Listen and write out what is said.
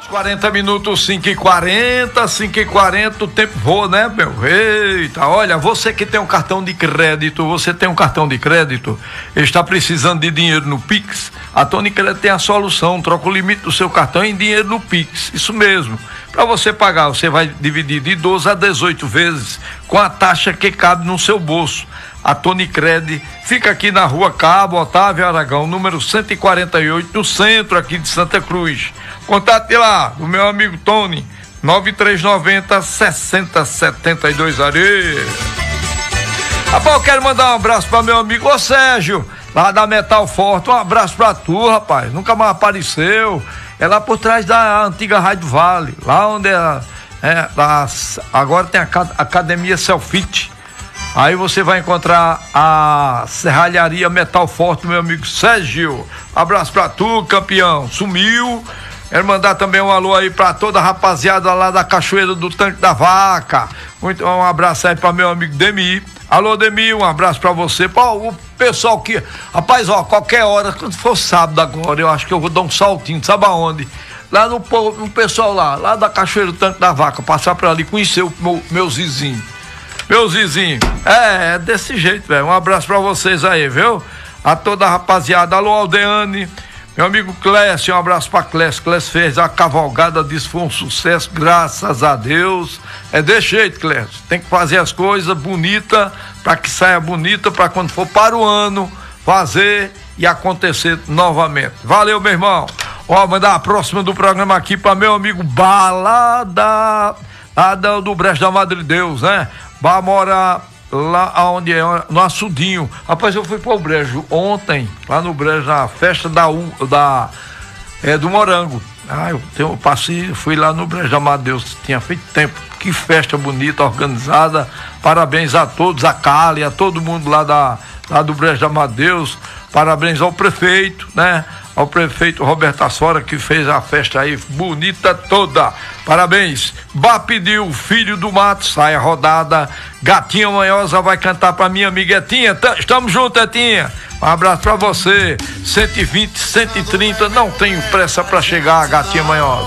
40 minutos, 5h40, o tempo voa, né, meu? Eita, olha, você que tem um cartão de crédito, está precisando de dinheiro no Pix, a Tony Crédito tem a solução, troca o limite do seu cartão em dinheiro no Pix, isso mesmo. Para você pagar, você vai dividir de 12 a 18 vezes com a taxa que cabe no seu bolso. A Tony Crédito fica aqui na rua Cabo Otávio Aragão, número 148, no centro aqui de Santa Cruz. Contate lá, o meu amigo Tony, 9390-6072, Areia. Rapaz, eu quero mandar um abraço para meu amigo ô Sérgio, lá da Metal Forte. Um abraço pra tu, rapaz, nunca mais apareceu. É lá por trás da antiga Rádio Vale, lá onde agora tem a Academia Selfit. Aí você vai encontrar a serralharia Metal Forte, meu amigo Sérgio. Abraço pra tu, campeão. Sumiu. Quero mandar também um alô aí pra toda a rapaziada lá da Cachoeira do Tanque da Vaca. Um abraço aí pra meu amigo Demi. Alô, Demi, um abraço pra você. Pô, o pessoal que... Rapaz, ó, qualquer hora, quando for sábado agora, eu acho que eu vou dar um saltinho, sabe aonde? Lá no pessoal lá da Cachoeira do Tanque da Vaca, passar por ali, conhecer o meu vizinho. Meu vizinho, é desse jeito, velho. Um abraço pra vocês aí, viu? A toda a rapaziada. Alô, Aldeane, meu amigo Clécio, um abraço pra Clécio. Clécio fez a cavalgada, disse foi um sucesso, graças a Deus. É desse jeito, Clécio. Tem que fazer as coisas bonitas, pra que saia bonita, pra quando for para o ano, fazer e acontecer novamente. Valeu, meu irmão. Ó, mandar a próxima do programa aqui pra meu amigo Balada, lá do Brejo da Madre Deus, né? Vai morar lá onde é, no Açudinho. Rapaz, eu fui pro Brejo ontem, lá no Brejo, na festa do Morango. Eu passei, fui lá no Brejo da Madre Deus, tinha feito tempo. Que festa bonita, organizada. Parabéns a todos, a Cali, a todo mundo lá do Brejo da Madre Deus. Parabéns ao prefeito, né? Ao prefeito Roberto Assora, que fez a festa aí bonita toda. Parabéns. Vá pedir o Filho do Mato, saia rodada. Gatinha Manhosa vai cantar pra minha amiga Etinha. Estamos juntos, Etinha. Um abraço pra você. 120, 130, não tenho pressa pra chegar, Gatinha Manhosa.